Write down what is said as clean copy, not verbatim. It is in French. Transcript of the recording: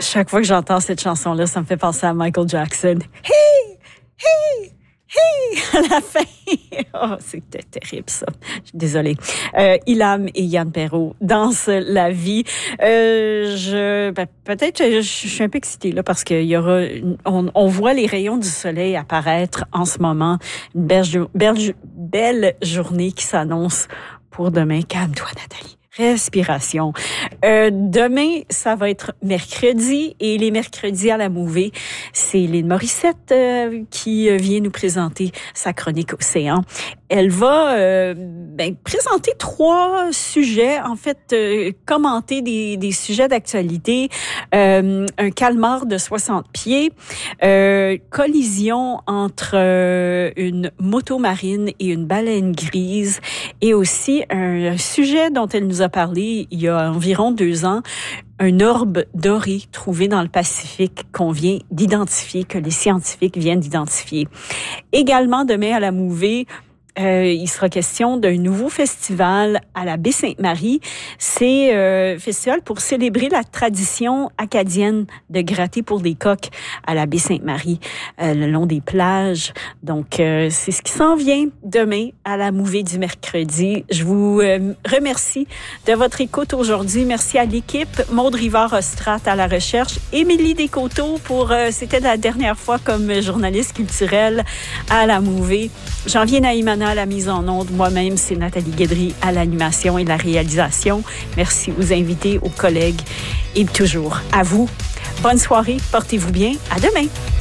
Chaque fois que j'entends cette chanson-là, ça me fait penser à Michael Jackson. Hey! Hey! Hey! À la fin! Oh, c'était terrible, ça. Je suis désolée. Ilham et Yann Perrault dansent la vie. Peut-être, je suis un peu excitée, là, parce qu'il y aura, on voit les rayons du soleil apparaître en ce moment. Une belle journée qui s'annonce pour demain. Calme-toi, Nathalie. Respiration. Demain, ça va être mercredi et les mercredis à la Mouvée, c'est Lynn Morissette qui vient nous présenter sa chronique Océan. Elle va présenter 3 sujets, en fait, commenter des sujets d'actualité. Un calmar de 60 pieds, collision entre une moto marine et une baleine grise, et aussi un sujet dont elle nous a parlé il y a environ 2 ans, un orbe doré trouvé dans le Pacifique qu'on vient d'identifier, que les scientifiques viennent d'identifier. Également, demain à la Mouvée, il sera question d'un nouveau festival à la Baie-Sainte-Marie. C'est un festival pour célébrer la tradition acadienne de gratter pour des coques à la Baie-Sainte-Marie, le long des plages. Donc, c'est ce qui s'en vient demain à la Mouvée du mercredi. Je vous remercie de votre écoute aujourd'hui. Merci à l'équipe. Maude Rivard-Ostrat à la recherche. Émilie Descoteaux pour, c'était la dernière fois comme journaliste culturelle à la Mouvée. Janvier Naïmana à la mise en onde. Moi-même, c'est Nathalie Guédry à l'animation et la réalisation. Merci aux invités, aux collègues et toujours à vous. Bonne soirée, portez-vous bien. À demain.